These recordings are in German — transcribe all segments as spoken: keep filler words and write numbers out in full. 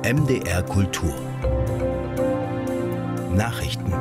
M D R Kultur Nachrichten.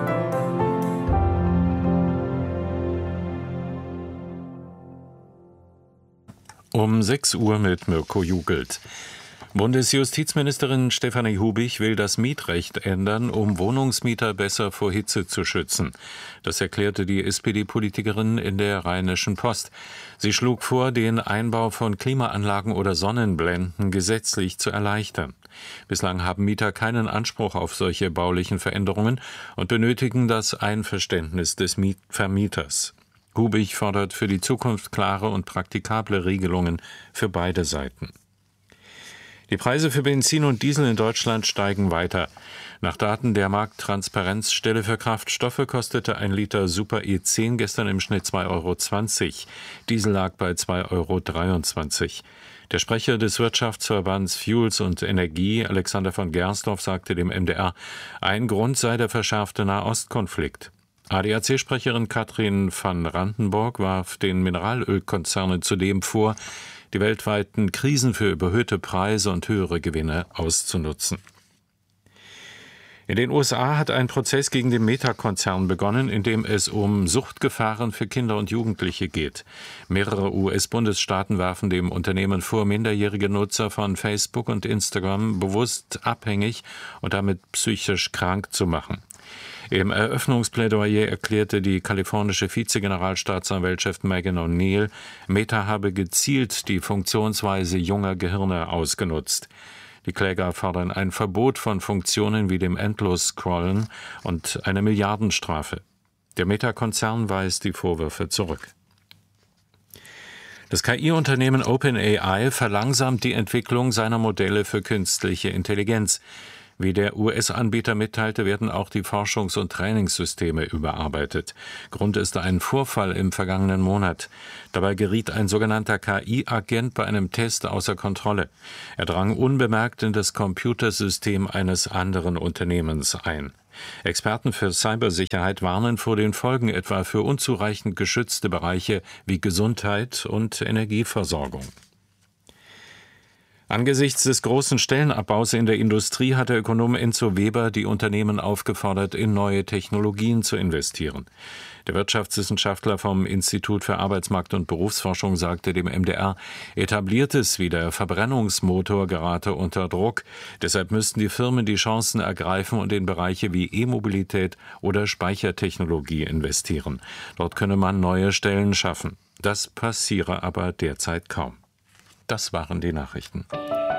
Um sechs Uhr mit Mirko Jugelt. Bundesjustizministerin Stefanie Hubich will das Mietrecht ändern, um Wohnungsmieter besser vor Hitze zu schützen. Das erklärte die S P D-Politikerin in der Rheinischen Post. Sie schlug vor, den Einbau von Klimaanlagen oder Sonnenblenden gesetzlich zu erleichtern. Bislang haben Mieter keinen Anspruch auf solche baulichen Veränderungen und benötigen das Einverständnis des Vermieters. Hubich fordert für die Zukunft klare und praktikable Regelungen für beide Seiten. Die Preise für Benzin und Diesel in Deutschland steigen weiter. Nach Daten der Markttransparenzstelle für Kraftstoffe kostete ein Liter Super E zehn gestern im Schnitt zwei Euro zwanzig. Diesel lag bei zwei Euro dreiundzwanzig. Der Sprecher des Wirtschaftsverbands Fuels und Energie, Alexander von Gersdorf, sagte dem M D R, ein Grund sei der verschärfte Nahostkonflikt. A D A C-Sprecherin Katrin van Randenburg warf den Mineralölkonzernen zudem vor, die weltweiten Krisen für überhöhte Preise und höhere Gewinne auszunutzen. In den U S A hat ein Prozess gegen den Meta-Konzern begonnen, in dem es um Suchtgefahren für Kinder und Jugendliche geht. Mehrere U S-Bundesstaaten werfen dem Unternehmen vor, minderjährige Nutzer von Facebook und Instagram bewusst abhängig und damit psychisch krank zu machen. Im Eröffnungsplädoyer erklärte die kalifornische Vize-Generalstaatsanwältin Megan O'Neill, Meta habe gezielt die Funktionsweise junger Gehirne ausgenutzt. Die Kläger fordern ein Verbot von Funktionen wie dem Endlos-Scrollen und eine Milliardenstrafe. Der Meta-Konzern weist die Vorwürfe zurück. Das K I-Unternehmen OpenAI verlangsamt die Entwicklung seiner Modelle für künstliche Intelligenz. Wie der U S-Anbieter mitteilte, werden auch die Forschungs- und Trainingssysteme überarbeitet. Grund ist ein Vorfall im vergangenen Monat. Dabei geriet ein sogenannter K I-Agent bei einem Test außer Kontrolle. Er drang unbemerkt in das Computersystem eines anderen Unternehmens ein. Experten für Cybersicherheit warnen vor den Folgen etwa für unzureichend geschützte Bereiche wie Gesundheit und Energieversorgung. Angesichts des großen Stellenabbaus in der Industrie hat der Ökonom Enzo Weber die Unternehmen aufgefordert, in neue Technologien zu investieren. Der Wirtschaftswissenschaftler vom Institut für Arbeitsmarkt- und Berufsforschung sagte dem M D R, etabliertes wie der Verbrennungsmotor gerate unter Druck. Deshalb müssten die Firmen die Chancen ergreifen und in Bereiche wie E-Mobilität oder Speichertechnologie investieren. Dort könne man neue Stellen schaffen. Das passiere aber derzeit kaum. Das waren die Nachrichten.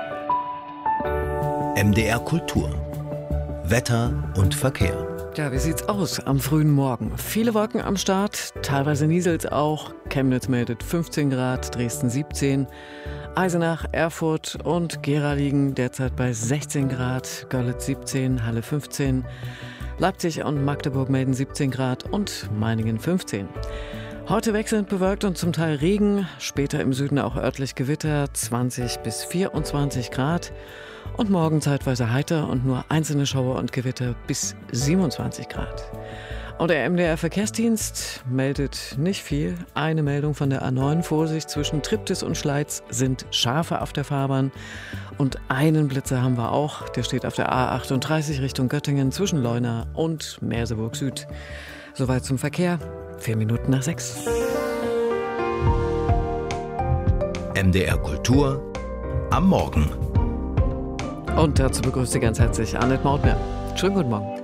M D R Kultur. Wetter und Verkehr. Ja, wie sieht's aus am frühen Morgen? Viele Wolken am Start, teilweise nieselt's auch. Chemnitz meldet fünfzehn Grad, Dresden siebzehn. Eisenach, Erfurt und Gera liegen derzeit bei sechzehn Grad, Görlitz siebzehn, Halle fünfzehn. Leipzig und Magdeburg melden siebzehn Grad und Meiningen fünfzehn. Heute wechselnd bewölkt und zum Teil Regen, später im Süden auch örtlich Gewitter, zwanzig bis vierundzwanzig Grad. Und morgen zeitweise heiter und nur einzelne Schauer und Gewitter bis siebenundzwanzig Grad. Und der M D R-Verkehrsdienst meldet nicht viel. Eine Meldung von der A neun, Vorsicht, zwischen Triptis und Schleiz sind Schafe auf der Fahrbahn. Und einen Blitzer haben wir auch, der steht auf der A achtunddreißig Richtung Göttingen zwischen Leuna und Merseburg Süd. Soweit zum Verkehr. Vier Minuten nach sechs. M D R Kultur am Morgen. Und dazu begrüßt Sie ganz herzlich Annette Mautner. Schönen guten Morgen.